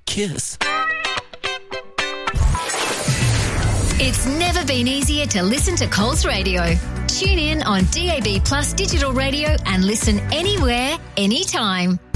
kiss. It's never been easier to listen to Coles Radio. Tune in on DAB Plus digital radio and listen anywhere, anytime.